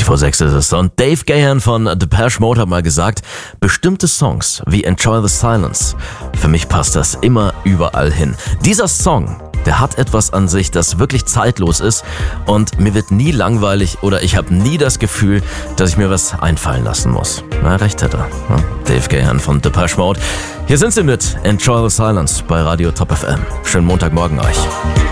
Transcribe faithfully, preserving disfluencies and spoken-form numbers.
vor sechs ist es. Und Dave Gahan von Depeche Mode hat mal gesagt, bestimmte Songs wie Enjoy the Silence, für mich passt das immer überall hin. Dieser Song, der hat etwas an sich, das wirklich zeitlos ist und mir wird nie langweilig oder ich habe nie das Gefühl, dass ich mir was einfallen lassen muss. Na, recht hat er. Ne? Dave Gahan von Depeche Mode. Hier sind sie mit Enjoy the Silence bei Radio Top F M. Schönen Montagmorgen euch.